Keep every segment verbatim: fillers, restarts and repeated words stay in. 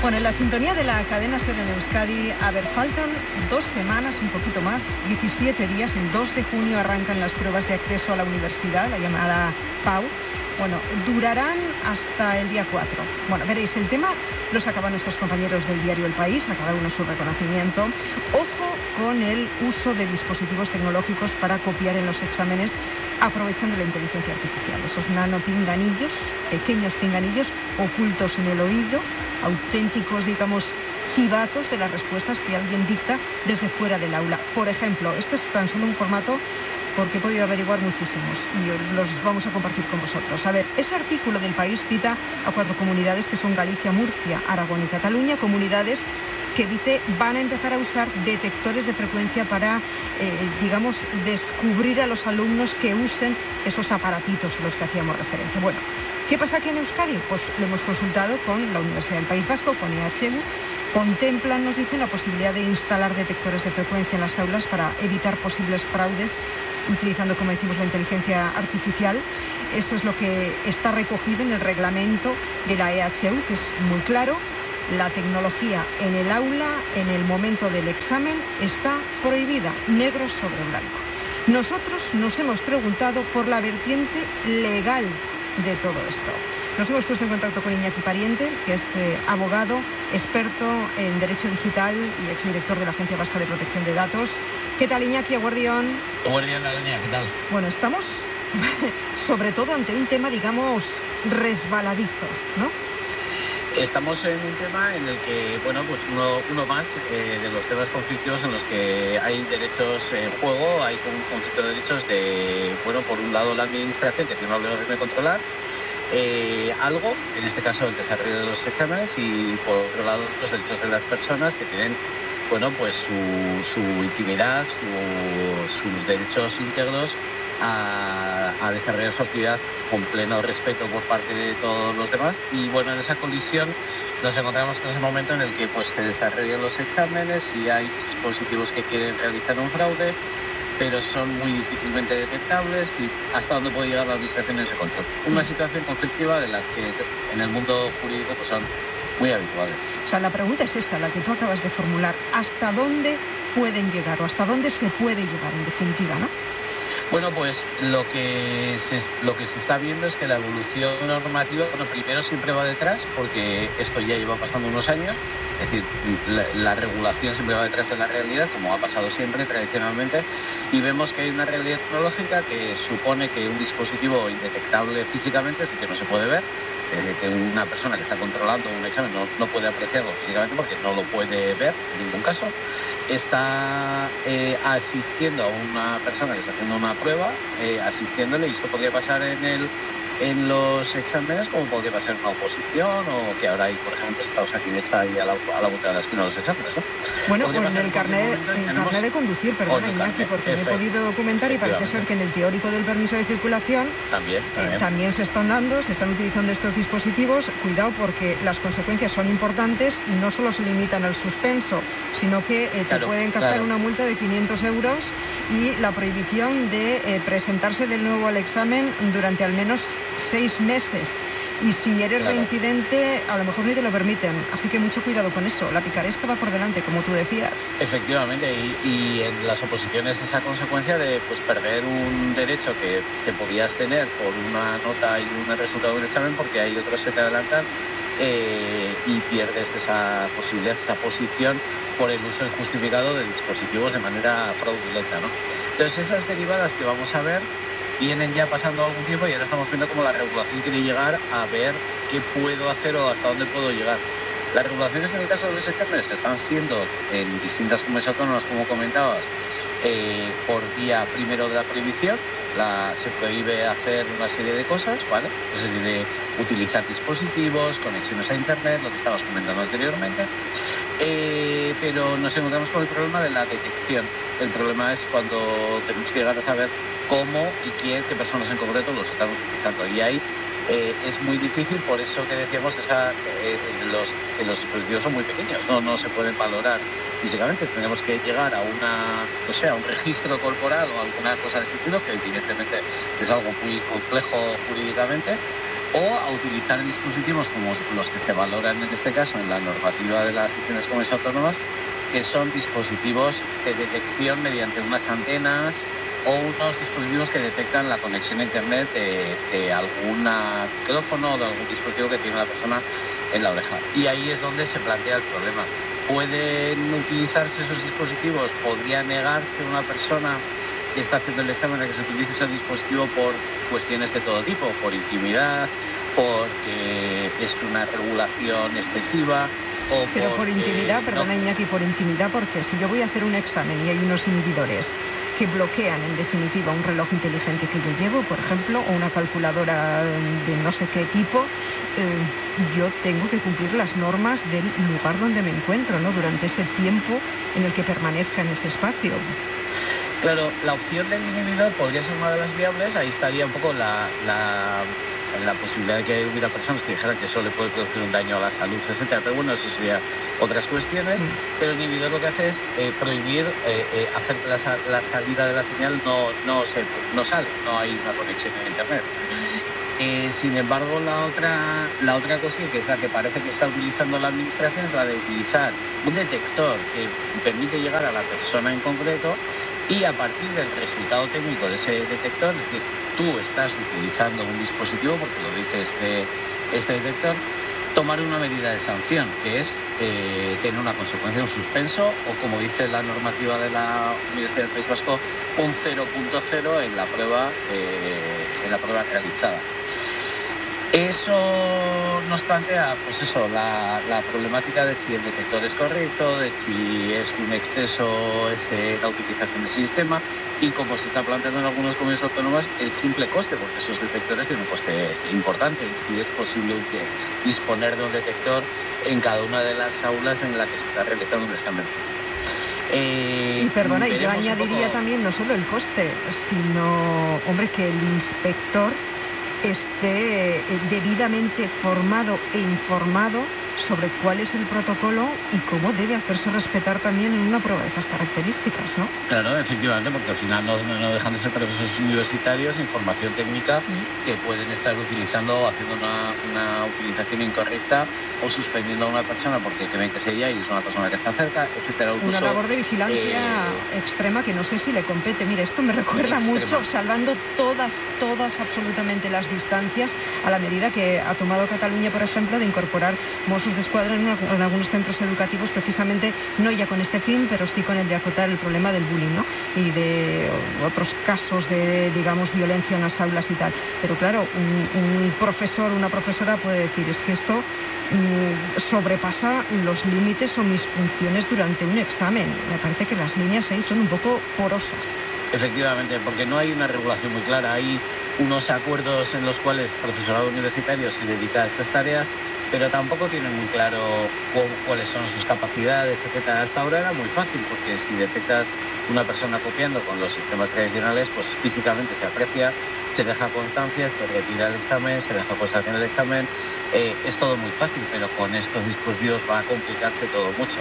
Bueno, en la sintonía de la cadena SER en Euskadi, a ver, faltan dos semanas, un poquito más, diecisiete días. El dos de junio arrancan las pruebas de acceso a la universidad, la llamada PAU. Bueno, durarán hasta el día cuatro. Bueno, veréis, el tema lo sacaban nuestros compañeros del diario El País, a cada uno su reconocimiento. Ojo con el uso de dispositivos tecnológicos para copiar en los exámenes, aprovechando la inteligencia artificial. Esos nanopinganillos, pequeños pinganillos ocultos en el oído, auténticos, digamos, chivatos de las respuestas que alguien dicta desde fuera del aula. Por ejemplo, este es tan solo un formato porque he podido averiguar muchísimos y los vamos a compartir con vosotros. A ver, ese artículo del País cita a cuatro comunidades que son Galicia, Murcia, Aragón y Cataluña, comunidades que dice van a empezar a usar detectores de frecuencia para, eh, digamos, descubrir a los alumnos que usen esos aparatitos a los que hacíamos referencia. Bueno, ¿qué pasa aquí en Euskadi? Pues lo hemos consultado con la Universidad del País Vasco, con E H U. Contemplan, nos dicen, la posibilidad de instalar detectores de frecuencia en las aulas para evitar posibles fraudes, utilizando, como decimos, la inteligencia artificial. Eso es lo que está recogido en el reglamento de la E H U, que es muy claro. La tecnología en el aula, en el momento del examen, está prohibida, negro sobre blanco. Nosotros nos hemos preguntado por la vertiente legal de todo esto. Nos hemos puesto en contacto con Iñaki Pariente, que es eh, abogado, experto en Derecho Digital y exdirector de la Agencia Vasca de Protección de Datos. ¿Qué tal, Iñaki? Aguardión. Aguardión, Alaña, ¿qué tal? Bueno, estamos sobre todo ante un tema, digamos, resbaladizo, ¿no? Estamos en un tema en el que, bueno, pues uno, uno más eh, de los temas conflictivos en los que hay derechos en juego, hay un conflicto de derechos de, bueno, por un lado la administración, que tiene una obligación de controlar eh, algo, en este caso el desarrollo de los exámenes, y por otro lado los derechos de las personas que tienen, bueno, pues su, su intimidad, su, sus derechos íntegros a, a desarrollar su actividad con pleno respeto por parte de todos los demás. Y bueno, en esa colisión nos encontramos con ese momento en el que pues se desarrollan los exámenes y hay dispositivos que quieren realizar un fraude, pero son muy difícilmente detectables, y hasta dónde puede llegar la administración en ese control. Una situación conflictiva de las que en el mundo jurídico pues son muy habituales. O sea, la pregunta es esta, la que tú acabas de formular. ¿Hasta dónde pueden llegar o hasta dónde se puede llegar en definitiva, no? Bueno, pues lo que se, lo que se está viendo es que la evolución normativa, bueno, primero siempre va detrás, porque esto ya lleva pasando unos años, es decir, la, la regulación siempre va detrás de la realidad, como ha pasado siempre tradicionalmente, y vemos que hay una realidad tecnológica que supone que un dispositivo indetectable físicamente, es decir, que no se puede ver, es decir, que una persona que está controlando un examen no, no puede apreciarlo físicamente porque no lo puede ver en ningún caso, está eh, asistiendo a una persona que está haciendo una prueba, eh, asistiéndole, y esto podría pasar en el en los exámenes como podría pasar en una oposición, o que ahora hay, por ejemplo, estados aquí de ahí a la, a la vuelta de la esquina de los exámenes, ¿no? Bueno, pues en el carnet, en carnet de conducir, perdona, Iñaki, porque me he podido documentar y parece ser que en el teórico del permiso de circulación también, también. Eh, también se están dando, se están utilizando estos dispositivos. Cuidado, porque las consecuencias son importantes y no solo se limitan al suspenso, sino que eh, te claro, pueden cascar claro. una multa de quinientos euros y la prohibición de eh, presentarse de nuevo al examen durante al menos seis meses. Y si eres claro. reincidente, a lo mejor ni te lo permiten. Así que mucho cuidado con eso. La picaresca va por delante, como tú decías. Efectivamente, y, y en las oposiciones esa consecuencia de pues perder un derecho que, que podías tener por una nota y un resultado de un examen, porque hay otros que te adelantan, eh, y pierdes esa posibilidad, esa posición por el uso injustificado de dispositivos de manera fraudulenta, ¿no? Entonces, esas derivadas que vamos a ver vienen ya pasando algún tiempo, y ahora estamos viendo cómo la regulación quiere llegar a ver qué puedo hacer o hasta dónde puedo llegar. Las regulaciones en el caso de los exámenes están siendo en distintas comunidades autónomas, como comentabas, eh, por vía primero de la prohibición. La, se prohíbe hacer una serie de cosas, ¿vale? Una serie de utilizar dispositivos, conexiones a internet, lo que estábamos comentando anteriormente. Eh, pero nos encontramos con el problema de la detección. El problema es cuando tenemos que llegar a saber cómo y quién, qué personas en concreto los están utilizando. Y ahí eh, es muy difícil, por eso que decíamos esa, eh, los, que los dispositivos son muy pequeños, no, no se pueden valorar físicamente. Tenemos que llegar a una, o sea, un registro corporal o alguna cosa de ese estilo, que evidentemente es algo muy complejo jurídicamente, o a utilizar dispositivos como los que se valoran en este caso en la normativa de las instituciones comunales autónomas, que son dispositivos de detección mediante unas antenas o unos dispositivos que detectan la conexión a Internet de, de algún micrófono o de algún dispositivo que tiene la persona en la oreja. Y ahí es donde se plantea el problema. ¿Pueden utilizarse esos dispositivos? ¿Podría negarse una persona que está haciendo el examen a que se utilice ese dispositivo por cuestiones de todo tipo? Por intimidad, porque es una regulación excesiva. O Pero por intimidad, perdona no. Iñaki, por intimidad, porque si yo voy a hacer un examen y hay unos inhibidores que bloquean en definitiva un reloj inteligente que yo llevo, por ejemplo, o una calculadora de no sé qué tipo, eh, yo tengo que cumplir las normas del lugar donde me encuentro, ¿no? Durante ese tiempo en el que permanezca en ese espacio. Claro, la opción del inhibidor podría ser una de las viables. Ahí estaría un poco la, la, la posibilidad de que hubiera personas que dijeran que eso le puede producir un daño a la salud, etcétera. Pero bueno, eso serían otras cuestiones. Mm. Pero el inhibidor lo que hace es eh, prohibir eh, eh, hacer que la, la salida de la señal no, no, se, no sale, no hay una conexión en Internet. Eh, sin embargo, la otra, la otra cuestión, que es la que parece que está utilizando la Administración, es la de utilizar un detector que permite llegar a la persona en concreto y a partir del resultado técnico de ese detector, es decir, tú estás utilizando un dispositivo, porque lo dice este, este detector, tomar una medida de sanción, que es eh, tener una consecuencia, un suspenso, o como dice la normativa de la Universidad del País Vasco, un cero punto cero en la prueba, eh, en la prueba realizada. Eso nos plantea, pues eso, la, la problemática de si el detector es correcto, de si es un exceso ese, la utilización del sistema, y como se está planteando en algunas comunidades autónomas, el simple coste, porque esos detectores tienen un coste importante, si es posible disponer de un detector en cada una de las aulas en la que se está realizando un examen. Eh, y perdona, y yo añadiría poco... también no solo el coste, sino, hombre, que el inspector esté debidamente formado e informado sobre cuál es el protocolo y cómo debe hacerse respetar también en una prueba de esas características, ¿no? Claro, efectivamente, porque al final no, no dejan de ser profesores universitarios, información técnica mm. que pueden estar utilizando o haciendo una, una utilización incorrecta o suspendiendo a una persona porque creen que es ella y es una persona que está cerca, etcétera. Una labor de vigilancia eh, extrema que no sé si le compete. Mire, esto me recuerda extrema. mucho, salvando todas, todas absolutamente las distancias a la medida que ha tomado Cataluña, por ejemplo, de incorporar Mossos de Escuadra en, una, en algunos centros educativos, precisamente no ya con este fin, pero sí con el de acotar el problema del bullying, ¿no? Y de otros casos de, digamos, violencia en las aulas y tal. Pero claro, un, un profesor, una profesora puede decir, es que esto mmm, sobrepasa los límites o mis funciones durante un examen. Me parece que las líneas ahí son un poco porosas. Efectivamente, porque no hay una regulación muy clara. Hay unos acuerdos en los cuales el profesorado universitario se dedica a estas tareas, pero tampoco tienen muy claro cuáles son sus capacidades, etcétera. Hasta ahora era muy fácil, porque si detectas una persona copiando con los sistemas tradicionales, pues físicamente se aprecia, se deja constancia, se retira el examen, se deja constancia en el examen. Eh, es todo muy fácil, pero con estos dispositivos va a complicarse todo mucho.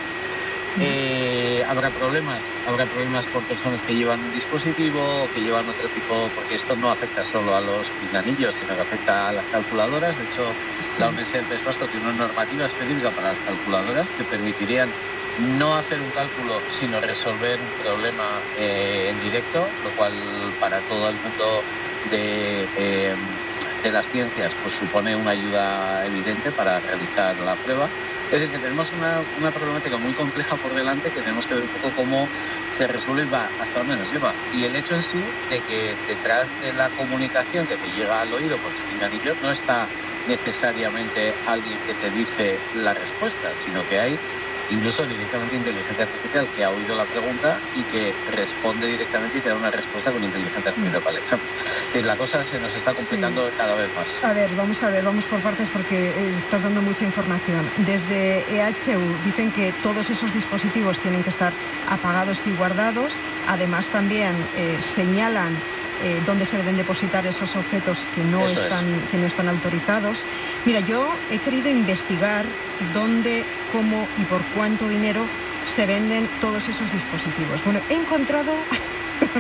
Eh, habrá problemas, habrá problemas por personas que llevan un dispositivo o que llevan otro tipo, porque esto no afecta solo a los pinganillos, sino que afecta a las calculadoras. De hecho, sí. La Universidad del País Vasco tiene una normativa específica para las calculadoras que permitirían no hacer un cálculo, sino resolver un problema eh, en directo, lo cual para todo el mundo de, eh, de las ciencias pues supone una ayuda evidente para realizar la prueba. Es decir, que tenemos una, una problemática muy compleja por delante que tenemos que ver un poco cómo se resuelve hasta dónde nos lleva. Y el hecho en sí de que detrás de la comunicación que te llega al oído por el pinganillo no está necesariamente alguien que te dice la respuesta, sino que hay incluso directamente inteligencia artificial que ha oído la pregunta y que responde directamente y te da una respuesta con inteligencia artificial para el examen. La cosa se nos está complicando sí. cada vez más. A ver, vamos a ver, vamos por partes porque estás dando mucha información. Desde E H U dicen que todos esos dispositivos tienen que estar apagados y guardados. Además también eh, señalan Eh, dónde se deben depositar esos objetos que no Eso están es. que no están autorizados. Mira, yo he querido investigar dónde, cómo y por cuánto dinero se venden todos esos dispositivos. Bueno, he encontrado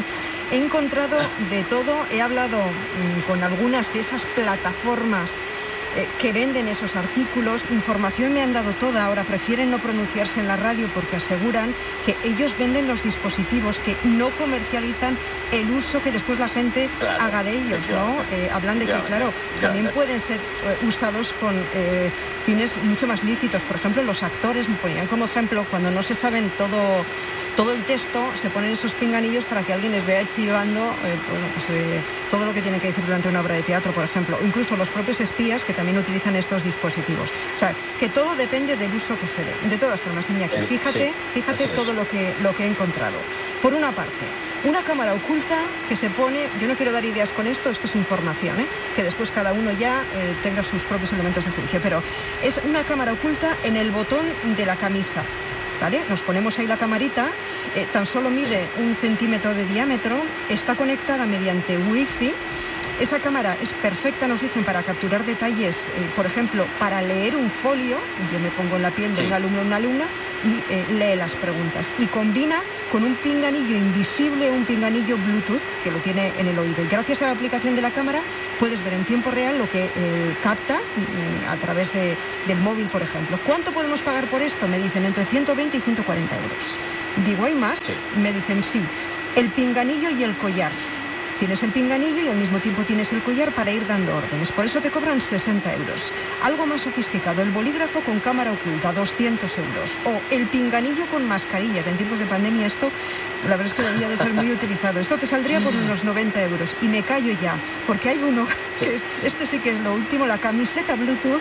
he encontrado de todo. He hablado mmm, con algunas de esas plataformas eh, que venden esos artículos. Información me han dado toda, ahora prefieren no pronunciarse en la radio porque aseguran que ellos venden los dispositivos, que no comercializan el uso que después la gente claro, haga de ellos, ¿no? Eh, hablan de que, claro, también pueden ser eh, usados con eh, fines mucho más lícitos. Por ejemplo, los actores, me ponían como ejemplo, cuando no se saben todo, todo el texto, se ponen esos pinganillos para que alguien les vea chivando eh, bueno, pues, eh, todo lo que tienen que decir durante una obra de teatro, por ejemplo. O incluso los propios espías que también utilizan estos dispositivos. O sea, que todo depende del uso que se dé. De todas formas, Iñaki, fíjate, fíjate todo lo que, lo que he encontrado. Por una parte, una cámara oculta que se pone, yo no quiero dar ideas con esto, esto es información, ¿eh? Que después cada uno ya eh, tenga sus propios elementos de juicio, pero es una cámara oculta en el botón de la camisa, ¿vale? Nos ponemos ahí la camarita, eh, tan solo mide un centímetro de diámetro, está conectada mediante wifi. Esa cámara es perfecta, nos dicen, para capturar detalles, eh, por ejemplo, para leer un folio. Yo me pongo en la piel de sí. un alumno o una alumna y eh, lee las preguntas. Y combina con un pinganillo invisible, un pinganillo Bluetooth, que lo tiene en el oído. Y gracias a la aplicación de la cámara puedes ver en tiempo real lo que eh, capta mm, a través de, del móvil, por ejemplo. ¿Cuánto podemos pagar por esto? Me dicen entre ciento veinte y ciento cuarenta euros. Digo, ¿hay más? Sí. Me dicen, sí. El pinganillo y el collar. Tienes el pinganillo y al mismo tiempo tienes el collar para ir dando órdenes. Por eso te cobran sesenta euros. Algo más sofisticado, el bolígrafo con cámara oculta, doscientos euros. O el pinganillo con mascarilla, que en tiempos de pandemia esto, la verdad es que debía de ser muy utilizado. Esto te saldría por unos noventa euros. Y me callo ya, porque hay uno, que este sí que es lo último, la camiseta Bluetooth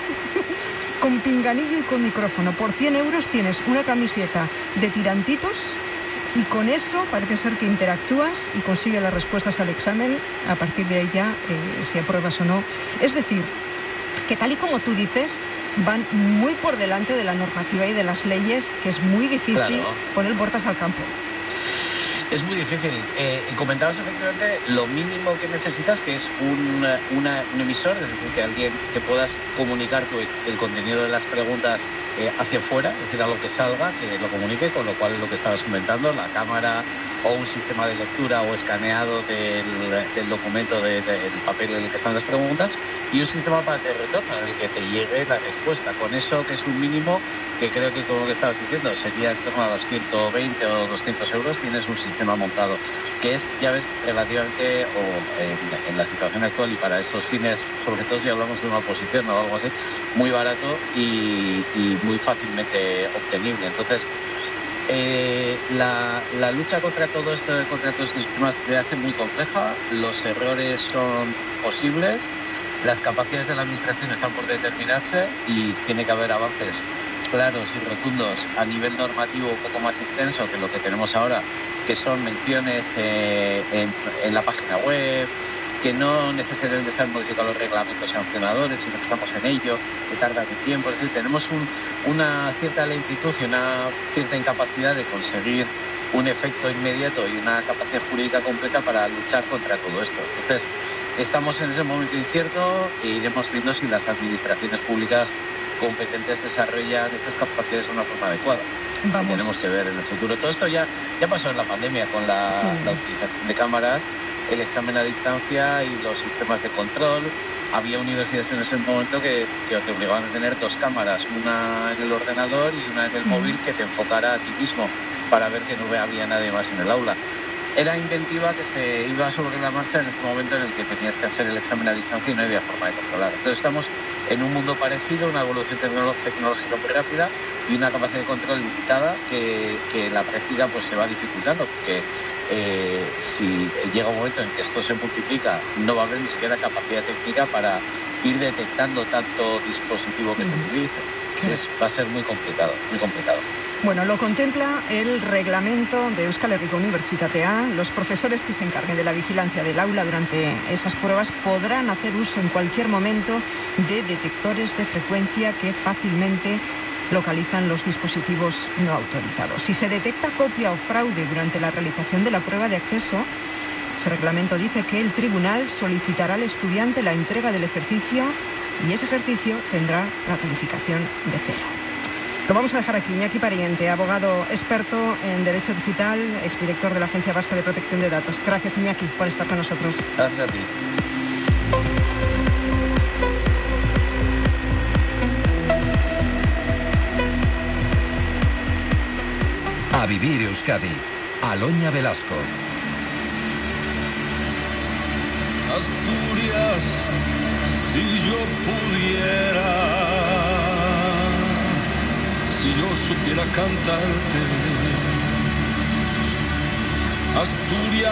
con pinganillo y con micrófono. Por cien euros tienes una camiseta de tirantitos. Y con eso parece ser que interactúas y consigues las respuestas al examen. A partir de ahí ya, eh, si apruebas o no. Es decir, que tal y como tú dices, van muy por delante de la normativa y de las leyes, que es muy difícil claro. poner puertas al campo. Es muy difícil. Eh, comentabas efectivamente lo mínimo que necesitas, que es un, una, un emisor, es decir, que alguien que puedas comunicar tu, el contenido de las preguntas eh, hacia afuera, es decir, a lo que salga, que lo comunique, con lo cual es lo que estabas comentando, la cámara o un sistema de lectura o escaneado del, del documento, de, de, del papel en el que están las preguntas, y un sistema para de retorno en el que te llegue la respuesta. Con eso, que es un mínimo, que creo que con lo que estabas diciendo sería en torno a los ciento veinte o doscientos euros, tienes un sistema montado, que es, ya ves, relativamente, o en, en la situación actual y para esos fines, sobre todo si hablamos de una oposición o algo así, muy barato y, y muy fácilmente obtenible. Entonces, eh, la, la lucha contra todo esto, contra todos estos sistemas, se hace muy compleja, los errores son posibles, las capacidades de la administración están por determinarse y tiene que haber avances claros y rotundos a nivel normativo un poco más intenso que lo que tenemos ahora, que son menciones eh, en, en la página web, que no necesariamente se han modificado los reglamentos sancionadores, sino que estamos en ello, que tardan un tiempo. Es decir, tenemos un, una cierta lentitud y una cierta incapacidad de conseguir un efecto inmediato y una capacidad jurídica completa para luchar contra todo esto. Entonces, estamos en ese momento incierto e iremos viendo si las administraciones públicas competentes desarrollan esas capacidades de una forma adecuada. Vamos. Que tenemos que ver en el futuro. Todo esto ya, ya pasó en la pandemia con la, sí. la utilización de cámaras, el examen a distancia y los sistemas de control. Había universidades en ese momento que, que te obligaban a tener dos cámaras, una en el ordenador y una en el mm. móvil, que te enfocara a ti mismo para ver que no había nadie más en el aula. Era inventiva que se iba sobre la marcha en este momento en el que tenías que hacer el examen a distancia y no había forma de controlar. Entonces estamos en un mundo parecido, una evolución tecnológica muy rápida y una capacidad de control limitada que, que en la práctica pues se va dificultando, porque eh, si llega un momento en que esto se multiplica, no va a haber ni siquiera capacidad técnica para ir detectando tanto dispositivo que se utilice. Entonces va a ser muy complicado, muy complicado. Bueno, lo contempla el reglamento de Euskal Herriko Unibertsitatea. Los profesores que se encarguen de la vigilancia del aula durante esas pruebas podrán hacer uso en cualquier momento de detectores de frecuencia que fácilmente localizan los dispositivos no autorizados. Si se detecta copia o fraude durante la realización de la prueba de acceso, ese reglamento dice que el tribunal solicitará al estudiante la entrega del ejercicio y ese ejercicio tendrá la calificación de cero. Lo vamos a dejar aquí. Iñaki Pariente, abogado experto en Derecho Digital, exdirector de la Agencia Vasca de Protección de Datos. Gracias, Iñaki, por estar con nosotros. Gracias a ti. A vivir Euskadi. Aloña Velasco. Asturias, si yo pudiera, si yo supiera cantarte. Asturias.